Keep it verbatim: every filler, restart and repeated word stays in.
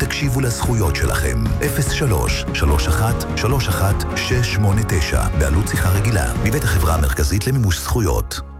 ותקשיבו לזכויות שלכם. אפס שלוש שלוש אחת שלוש אחת שש שמונה תשע בעלות שיחה רגילה מבית החברה המרכזית למימוש זכויות.